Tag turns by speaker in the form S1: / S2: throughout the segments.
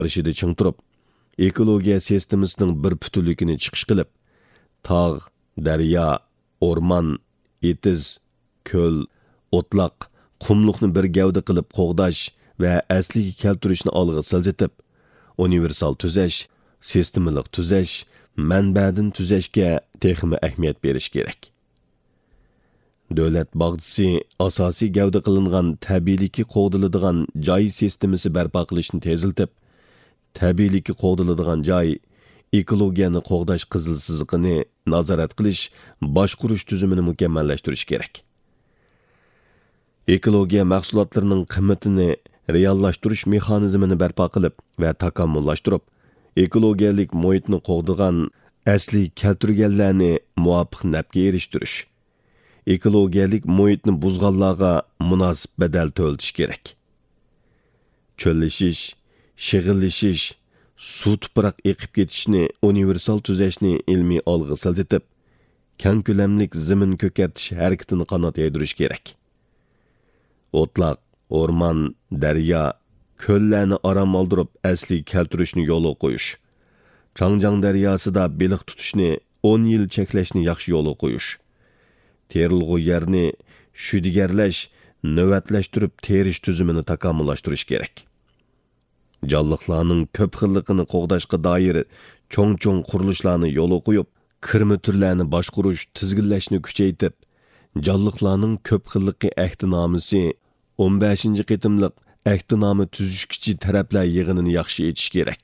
S1: qarshida ching turib, ekologiya sistemasining bir butunligini chiqish qilib, tog', daryo, o'rmon, etiz, ko'l, o'tloq, qumliqni bir gavda qilib qo'g'dash va asliga keltirishni olg'a siljitib, universal tuzash, sistemalik tuzash, manbadan tuzashga texmi ahamiyat berish kerak. Davlat bog'chisi asosiy gavda qilingan tabiiyligi qo'g'diladigan joy sistemasi barpo qilishni teziltib, tabiiyligi qo'g'diladigan joy ekologiyani qo'g'dash qizil siziqini nazorat qilish, boshqurish tuzumini mukammallashtirish kerak. Ekologiya mahsulotlarining qimmatini reallashtirish mexanizmini barpo qilib va takomillashtirib, ekologiyalik muhitni qo'g'digan asli keltirganlarni muvofiq nafga erishtirish, ekologiyalik muhitni buzganlarga munosib badal to'latish kerak. Cho'llashish, shig'illashish, suv tuproq eqib ketishni universal tuzashni ilmiy olg'a siljitib, keng ko'lamlik zamin ko'kartish harakatini qanot yaydirish kerak. O'tloq, o'rmon, daryo, ko'llarni aram oldirib asli keltirishni yo'lga qo'yish. Changjiang daryosida baliq tutishni 10 yil cheklashni yaxshi yo'lga qo'yish. Terilg'u yerni shudigarlash, navbatlashtirib terish tuzumini takomillashtirish kerak. Jonliqlarning ko'p xilligini qo'g'dashga doir cho'ng-cho'ng qurilishlarni yo'lga qo'yib, kirma turlarni boshqarish, tizginlashni kuchaytirib, jonliqlarning ko'p xilligi ahdnomasi 15 qitimliq ahdnomi tuzishkichi taraflar yig'inini yaxshi etish kerak.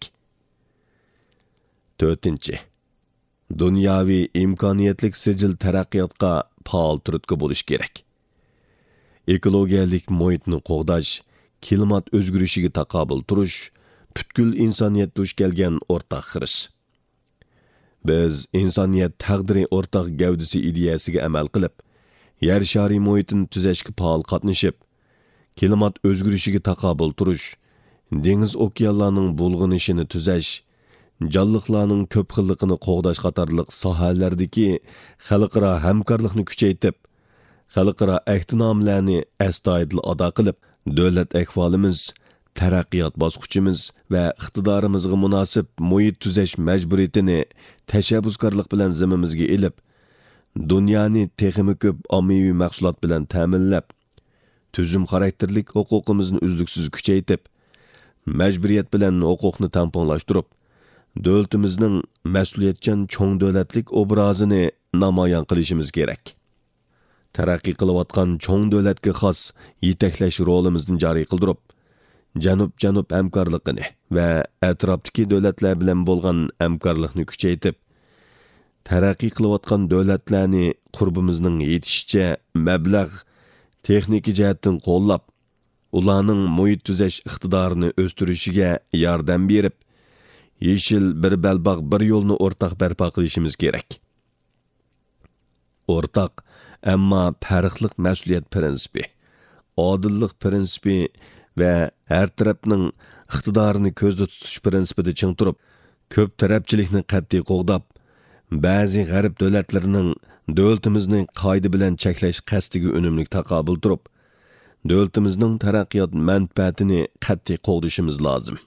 S1: 4. Dunyoviy imkoniyatlik sijil taraqqiyotga faol turtki bo'lish kerak. Ekologiyalik muhitni qo'g'dash, klimat o'zgarishiga taqobil turish, butkul insoniyat duch kelgan o'rtaq xiris. Biz insoniyat taqdiri o'rtaq gavdasi ideyasiga amal qilib, yer shari muhitini tuzashga faol qatnashib, klimat o'zgarishiga taqobil turish, dengiz okeanlarning bulg'anishini tuzash, jonliqlarning ko'p xilligini qo'g'dash qatorliq sohalardagi xalqaro hamkorlikni kuchaytirib, xalqaro ahdnomlarni astoydil ado qilib, davlat ahvolimiz, taraqqiyot bosqichimiz va iqtidorimizga munosib muhit tuzash majburiyatini tashabbuskorlik bilan zimmamizga ilib, dunyoni texmi ko'p ommaviy mahsulot bilan ta'minlab, tuzum xarakterlik huquqimizni uzluksiz kuchaytirib, majburiyat bilan huquqni tamponlashtirib, davlatimizning mas'uliyatchan cho'ng davlatlik obrazini namoyon qilishimiz kerak. Taraqqiy qilayotgan cho'ng davlatga xos yetaklash rolimizni joriy qildirib, janub hamkorligini va atrofdagi davlatlar bilan bo'lgan hamkorlikni kuchaytirib, taraqqiy qilayotgan davlatlarni qurbimizning yetishicha mablag' texnik jihatdan qo'llab, ularning muhit tuzash iqtidorini o'stirishiga yordam berib, yeshil bir balbaq bir yo'lni o'rtaq barpo qilishimiz kerak. O'rtaq, ammo farqli mas'uliyat prinsipi, odillik prinsipi va har tarafning iqtidorini ko'zda tutish prinsipida ching turib, ko'p tarafchilikni qat'iy qo'g'dab, ba'zi g'arb davlatlarining davlatimizning qoida bilan cheklash qasdiga unumli taqobil turib, davlatimizning taraqqiyot manfaatini qat'iy qo'g'dishimiz lozim.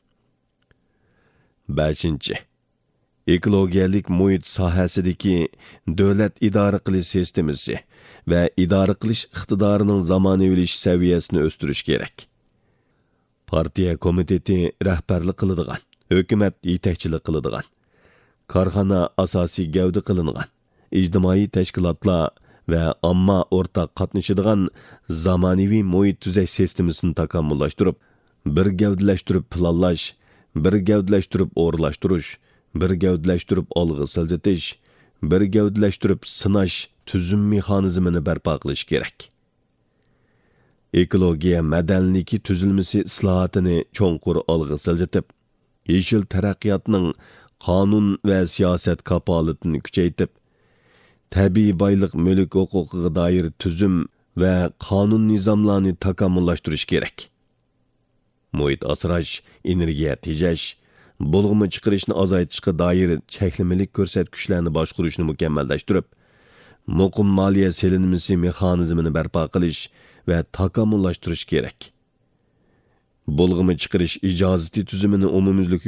S1: 5. Ekologiyalik muhit sohasidagi davlat idora qilish sistemasi va idora qilish iqtidorining zamonaviylashish saviyasini o'stirish kerak. Partiya komiteti rahbarlik qiladigan, hukumat yetakchilik qiladigan, korxona asosiy gavda qilingan, ijtimoiy tashkilotlar va omma o'rtaq qatnashadigan zamonaviy muhit tuzash sistemasini takomillashtirib, bir gavdalashtirib planlash, bir gavdalashtirib o'rlashtirish, bir gavdalashtirib olg'a siljitish, bir gavdalashtirib sinash tuzum mexanizmini barpo qilish kerak. Ekologiya madanligi tuzilmasi islohotini cho'nqur olg'a siljitib, yeshil taraqqiyotning qonun va siyosat kapolatini kuchaytirib, tabiiy boylik mulk huquqiga doir tuzum va qonun nizomlarini takomillashtirish kerak. Muhit asrash, energiya tejash, bulg'ama chiqarishni azaytishga doir cheklamalik ko'rsatkichlarni boshqarishni mukammallashtirib, muqim moliya selinmasi mexanizmini barpo qilish va takomillashtirish kerak. Bulg'ama chiqarish ijozati tuzumini umumyuzlik